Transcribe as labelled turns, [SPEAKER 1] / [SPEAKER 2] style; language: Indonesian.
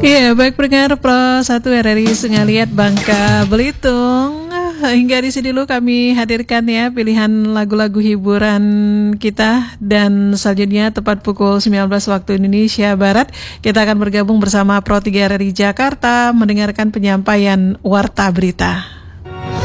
[SPEAKER 1] Iya, baik pendengar Pro 1 RRI Sengaliat Bangka Belitung. Hingga di sini dulu kami hadirkan ya pilihan lagu-lagu hiburan kita, dan selanjutnya tepat pukul 19 waktu Indonesia Barat kita akan bergabung bersama Pro 3 RRI Jakarta mendengarkan penyampaian Warta Berita.